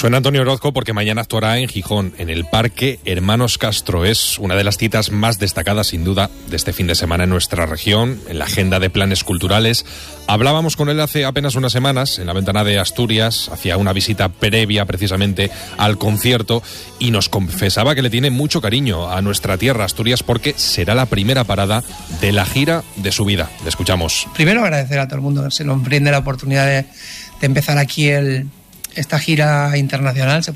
Suena Antonio Orozco porque mañana actuará en Gijón, en el Parque Hermanos Castro. Es una de las citas más destacadas, sin duda, de este fin de semana en nuestra región, en la agenda de planes culturales. Hablábamos con él hace apenas unas semanas, en la ventana de Asturias, hacía una visita previa precisamente al concierto, y nos confesaba que le tiene mucho cariño a nuestra tierra, Asturias, porque será la primera parada de la gira de su vida. Le escuchamos. Primero agradecer a todo el mundo que se nos brinde la oportunidad de empezar aquí esta gira internacional.